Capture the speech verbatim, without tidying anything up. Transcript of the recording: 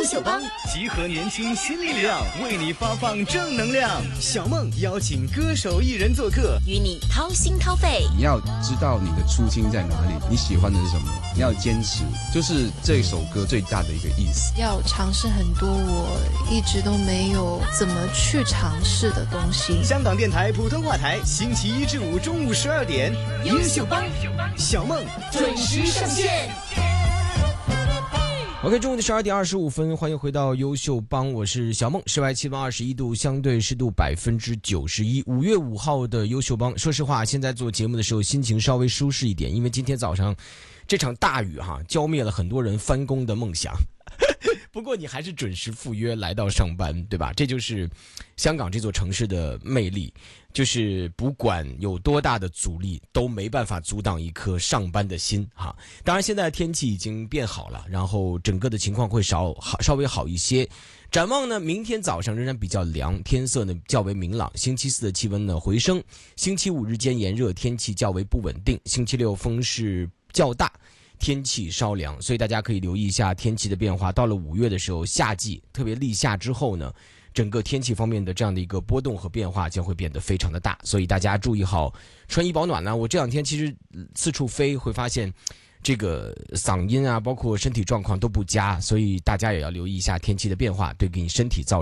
秀帮， 集合年轻新力量，为你发放正能量。 小梦邀请歌手艺人做客， 与你掏心掏肺。 你要知道你的初心在哪里，你喜欢的是什么，你要坚持，就是这首歌最大的一个意思。 要尝试很多我一直都没有怎么去尝试的东西。 香港电台普通话台，星期一至五中午十二点， 优秀帮， 小梦准时上线。 OK， 中午的十二点二十五分，欢迎回到优秀帮，我是小梦。室外气温二十一度，相对湿度百分之九十一。五月五号的优秀帮，说实话，现在做节目的时候心情稍微舒适一点，因为今天早上这场大雨哈，浇灭了很多人翻工的梦想。不过你还是准时赴约来到上班，对吧？这就是香港这座城市的魅力，就是不管有多大的阻力，都没办法阻挡一颗上班的心哈。当然，现在的天气已经变好了，然后整个的情况会稍好稍微好一些。展望呢，明天早上仍然比较凉，天色呢较为明朗。星期四的气温呢回升，星期五日间炎热，天气较为不稳定。星期六风势较大，天气稍凉，所以大家可以留意一下天气的变化。到了五月的时候，夏季特别立夏之后呢，整个天气方面的这样的一个波动和变化将会变得非常的大，所以大家注意好穿衣保暖呢。我这两天其实四处飞，会发现这个嗓音啊，包括身体状况都不佳，所以大家也要留意一下天气的变化，对给你身体造